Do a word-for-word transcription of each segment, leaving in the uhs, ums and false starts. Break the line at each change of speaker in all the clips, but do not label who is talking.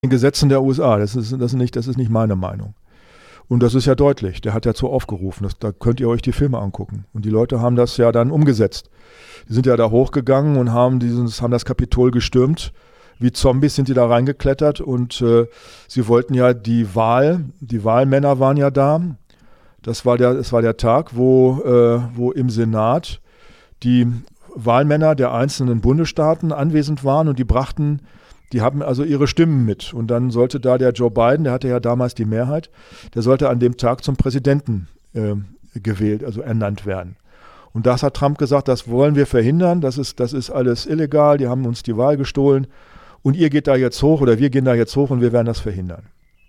den Gesetzen der U S A. Das ist, das ist, nicht, das ist nicht meine Meinung. Und das ist ja deutlich. Der hat ja dazu aufgerufen. Das, da könnt ihr euch die Filme angucken. Und die Leute haben das ja dann umgesetzt. Die sind ja da hochgegangen und haben, dieses, haben das Kapitol gestürmt. Wie Zombies sind die da reingeklettert. Und äh, sie wollten ja die Wahl, die Wahlmänner waren ja da. Das war der, das war der Tag, wo, äh, wo im Senat die Wahlmänner der einzelnen Bundesstaaten anwesend waren und die brachten, die haben also ihre Stimmen mit. Und dann sollte da der Joe Biden, der hatte ja damals die Mehrheit, der sollte an dem Tag zum Präsidenten äh, gewählt, also ernannt werden. Und das hat Trump gesagt, das wollen wir verhindern, das ist, das ist alles illegal, die haben uns die Wahl gestohlen und ihr geht da jetzt hoch oder wir gehen da jetzt hoch und wir werden das verhindern.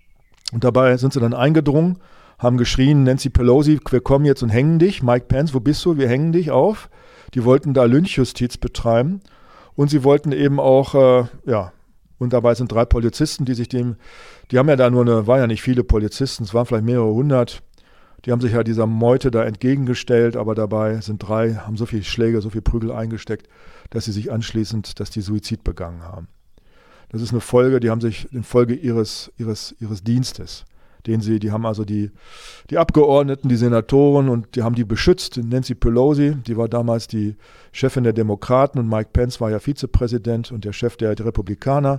Und dabei sind sie dann eingedrungen, haben geschrien, Nancy Pelosi, wir kommen jetzt und hängen dich. Mike Pence, wo bist du? Wir hängen dich auf. Die wollten da Lynchjustiz betreiben und sie wollten eben auch, äh, ja, und dabei sind drei Polizisten, die sich dem, die haben ja da nur eine, waren ja nicht viele Polizisten, es waren vielleicht mehrere hundert, die haben sich ja dieser Meute da entgegengestellt, aber dabei sind drei, haben so viele Schläge, so viel Prügel eingesteckt, dass sie sich anschließend, dass die Suizid begangen haben. Das ist eine Folge, die haben sich in Folge ihres, ihres, ihres Dienstes, den sie, die haben also die, die Abgeordneten, die Senatoren und die haben die beschützt. Nancy Pelosi, die war damals die Chefin der Demokraten und Mike Pence war ja Vizepräsident und der Chef der Republikaner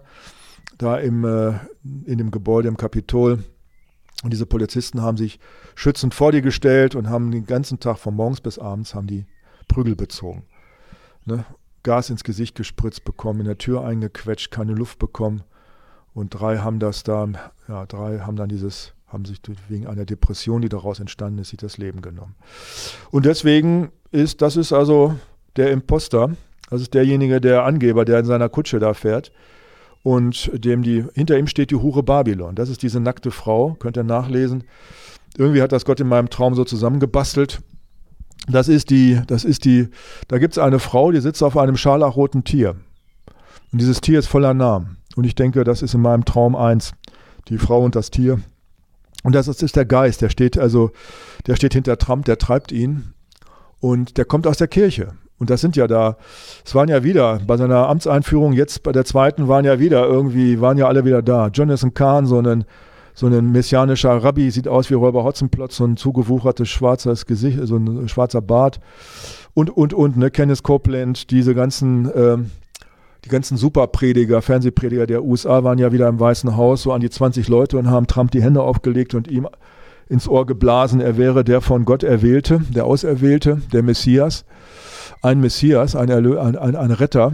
da im, äh, in dem Gebäude im Kapitol. Und diese Polizisten haben sich schützend vor die gestellt und haben den ganzen Tag von morgens bis abends haben die Prügel bezogen. Ne? Gas ins Gesicht gespritzt bekommen, in der Tür eingequetscht, keine Luft bekommen. Und drei haben das da, ja, drei haben dann dieses, haben sich wegen einer Depression, die daraus entstanden ist, sich das Leben genommen. Und deswegen ist, das ist also der Imposter, das ist derjenige, der Angeber, der in seiner Kutsche da fährt und dem die, hinter ihm steht die Hure Babylon. Das ist diese nackte Frau, könnt ihr nachlesen. Irgendwie hat das Gott in meinem Traum so zusammengebastelt. Das ist die, das ist die, da gibt es eine Frau, die sitzt auf einem scharlachroten Tier. Und dieses Tier ist voller Namen. Und ich denke, das ist in meinem Traum eins, die Frau und das Tier. Und das ist, ist der Geist, der steht also, der steht hinter Trump, der treibt ihn und der kommt aus der Kirche. Und das sind ja da, es waren ja wieder, bei seiner Amtseinführung, jetzt bei der zweiten waren ja wieder irgendwie, waren ja alle wieder da. Jonathan Kahn, so ein, so ein messianischer Rabbi, sieht aus wie Räuber Hotzenplotz, so ein zugewuchertes schwarzes Gesicht, so ein schwarzer Bart. Und, und, und, ne, Kenneth Copeland, diese ganzen, ähm, die ganzen Superprediger, Fernsehprediger der U S A waren ja wieder im Weißen Haus, so an die zwanzig Leute und haben Trump die Hände aufgelegt und ihm ins Ohr geblasen, er wäre der von Gott Erwählte, der Auserwählte, der Messias. Ein Messias, ein, Erlö- ein, ein, ein Retter.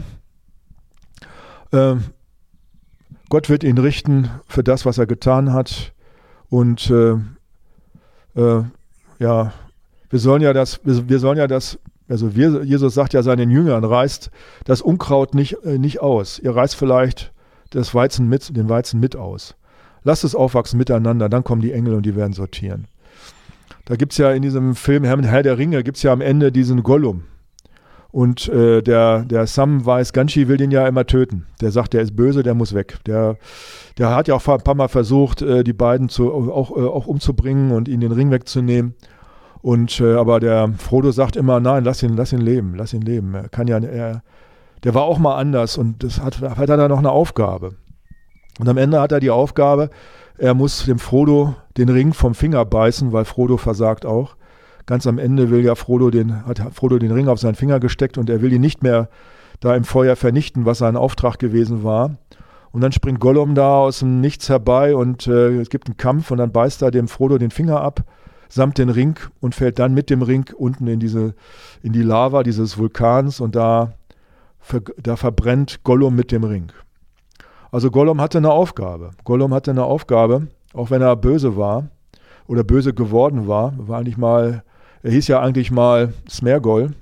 Ähm, Gott wird ihn richten für das, was er getan hat. Und äh, äh, ja, wir sollen ja das, wir, wir sollen ja das, also wir, Jesus sagt ja seinen Jüngern, reißt das Unkraut nicht, äh, nicht aus. Ihr reißt vielleicht das Weizen mit, den Weizen mit aus. Lasst es aufwachsen miteinander, dann kommen die Engel und die werden sortieren. Da gibt es ja in diesem Film Herr der Ringe, gibt es ja am Ende diesen Gollum. Und äh, der, der Samwise Gamgee will den ja immer töten. Der sagt, der ist böse, der muss weg. Der, der hat ja auch ein paar Mal versucht, äh, die beiden zu, auch, äh, auch umzubringen und ihnen den Ring wegzunehmen. Und äh, aber der Frodo sagt immer, nein, lass ihn, lass ihn leben, lass ihn leben. Er kann ja, er, der war auch mal anders und das hat, hat er dann noch eine Aufgabe. Und am Ende hat er die Aufgabe, er muss dem Frodo den Ring vom Finger beißen, weil Frodo versagt auch. Ganz am Ende will ja Frodo den, hat Frodo den Ring auf seinen Finger gesteckt und er will ihn nicht mehr da im Feuer vernichten, was sein Auftrag gewesen war. Und dann springt Gollum da aus dem Nichts herbei und äh, es gibt einen Kampf und dann beißt er dem Frodo den Finger ab, samt den Ring und fällt dann mit dem Ring unten in diese, in die Lava dieses Vulkans und da, ver, da verbrennt Gollum mit dem Ring. Also Gollum hatte eine Aufgabe. Gollum hatte eine Aufgabe, auch wenn er böse war oder böse geworden war, war eigentlich mal, er hieß ja eigentlich mal Smeargol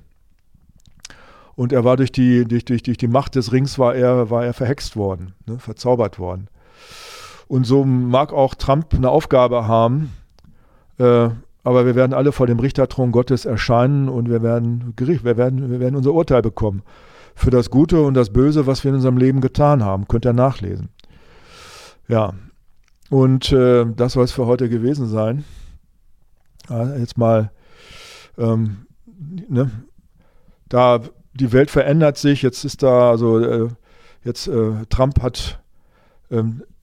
und er war durch die, durch, durch, durch die Macht des Rings war er, war er verhext worden, ne, verzaubert worden. Und so mag auch Trump eine Aufgabe haben, äh, aber wir werden alle vor dem Richterthron Gottes erscheinen und wir werden Gericht, wir werden, wir werden unser Urteil bekommen für das Gute und das Böse, was wir in unserem Leben getan haben. Könnt ihr nachlesen. Ja, und äh, das soll es für heute gewesen sein. Ja, jetzt mal, ähm, ne, da die Welt verändert sich, jetzt ist da, also äh, jetzt äh, Trump hat, ähm,